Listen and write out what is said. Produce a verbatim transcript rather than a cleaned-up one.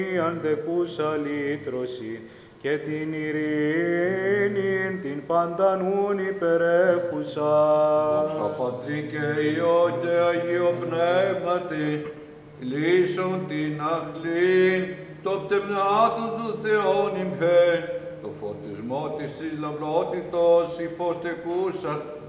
αντεκούσα λύτρωση και την ειρήνη την παντανούν υπερέχουσα. Δόξα Πατρί και Υιό και Αγίο Πνεύματι, λύσον την αχλήν, το πτεμνάτου του Θεόν ημχέ, το φωτισμό της εις λαμπρότητος υφωστεκούσα,